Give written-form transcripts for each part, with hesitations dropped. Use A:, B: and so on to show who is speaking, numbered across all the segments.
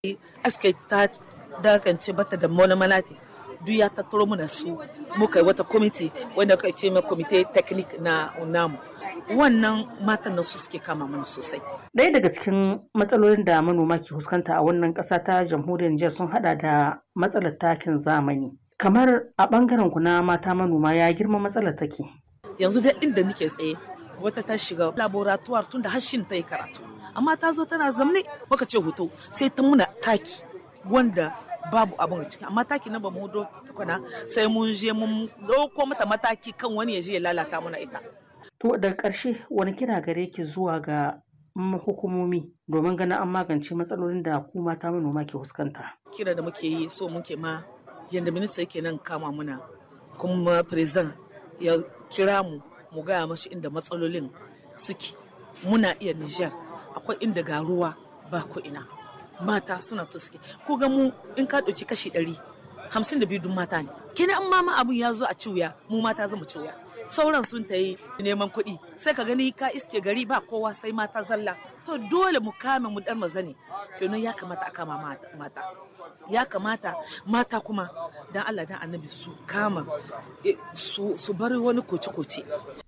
A: aske ta dakance bata da malati duk ya tattaro mana su muka yi wata kwamiti wanda kai ce ma kwamite technique na namu wannan matan nan su suke kama mana sosai.
B: Ɗaya daga cikin matsalolin da manoma ke fuskanta a wannan ƙasa ta jamhuriyar Nijar sun hada da matsalar takin zamani. Kamar a ɓangaren ku na mata manoma ya girma matsalar take.
A: Yanzu dai inda nike tsaye wata ta shiga laboratoire tun da hashin ta yi karatu amma ta zo tana zamne muka ce hoto sai ta muna taki wanda babu abin ciki amma taki na ba mu do tukuna sai mun je mun dauko mata mataki kan wani ya je ya lalata mana ita.
B: To daga ƙarshe wani kira gare ki zuwa ga hukumomi domin ganin an magance matsalolin da ku mata manoma ke fuskanta.
A: Kira da muke yi so muke ma yanda minista yake nan kama muna kuma president ya kira mu gaya mashi inda matsalolin suke. Muna iya Nijar akwai inda ga ruwa ba ko ina mata suna so suke ko ga mu in ka ɗauki kashi 152 dun mata ne kenan an mama abun ya zo a ciwya mu mata zama ciwya sauran sun ta yi neman kuɗi sai ka gani ka iske gari ba kowa sai mata zalla to dole mu kame mu dan mazane kenan ya kamata a kama mata ya kamata mata kuma dan Allah dan annabi su kama su bari wani koce-koce.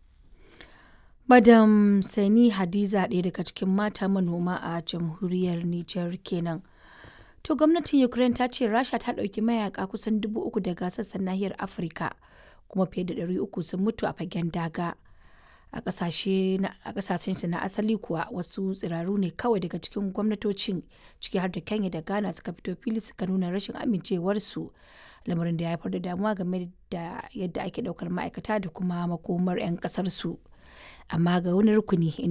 C: Madam Sani Hadiza ɗaya daga cikin mata manoma a jamhuriyar Nijar kenan. To gwamnatin Ukraine ta ce Rasha ta ɗauki mayaka kusan 3,000 daga sassan nahiyar Afirka kuma fiye da 300 sun mutu a fagen daga. A ƙasashen na asali kuwa wasu tsiraru ne kawai daga cikin gwamnatocin ciki har da Kenya da Ghana suka fito fili suka nuna rashin amincewarsu lamarin da ya haifar da damuwa game da yadda ake ɗaukar ma'aikata da kuma makomar 'yan ƙasarsu. Amma ga wani rukuni